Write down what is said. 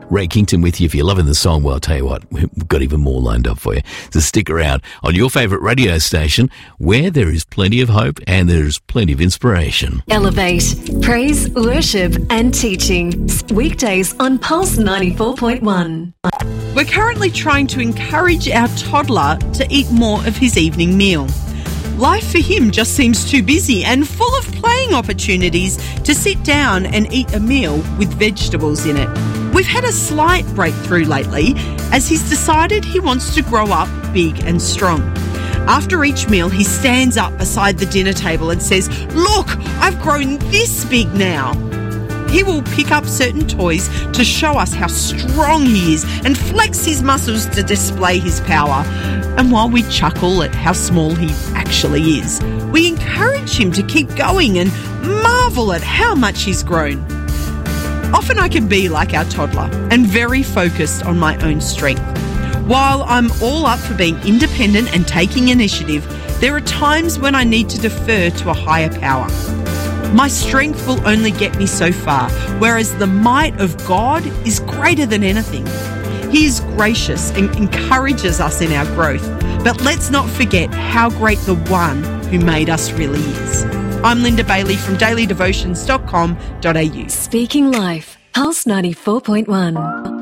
Ray Kington with you. If you're loving the song, well, I'll tell you what, we've got even more lined up for you. So stick around on your favourite radio station where there is plenty of hope and there's plenty of inspiration. Elevate, praise, worship and teaching. Weekdays on Pulse 94.1. We're currently trying to encourage our toddler to eat more of his evening meal. Life for him just seems too busy and full of playing opportunities to sit down and eat a meal with vegetables in it. We've had a slight breakthrough lately as he's decided he wants to grow up big and strong. After each meal, he stands up beside the dinner table and says, "Look, I've grown this big now." He will pick up certain toys to show us how strong he is and flex his muscles to display his power. And while we chuckle at how small he actually is, we encourage him to keep going and marvel at how much he's grown. Often I can be like our toddler and very focused on my own strength. While I'm all up for being independent and taking initiative, there are times when I need to defer to a higher power. My strength will only get me so far, whereas the might of God is greater than anything. He is gracious and encourages us in our growth, but let's not forget how great the one who made us really is. I'm Linda Bailey from dailydevotions.com.au. Speaking Life, Pulse 94.1.